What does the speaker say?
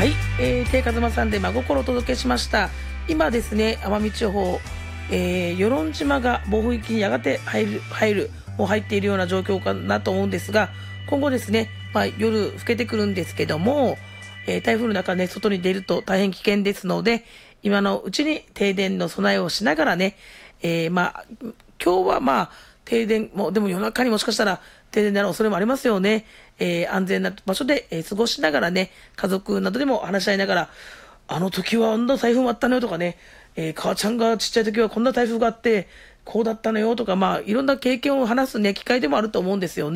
はい、定和馬さんで真心をお届けしました。今ですね、奄美地方、与論島が暴風域にやがてもう入っているような状況かなと思うんですが、今後ですね、夜更けてくるんですけども、台風の中ね、外に出ると大変危険ですので、今のうちに停電の備えをしながらね、今日は停電も、でも夜中にもしかしたら停電になる恐れもありますよね。安全な場所で、過ごしながらね、家族などでも話し合いながら、あの時はあんな台風もあったのよとかね、母ちゃんがちっちゃい時はこんな台風があって、こうだったのよとか、いろんな経験を話すね、機会でもあると思うんですよね。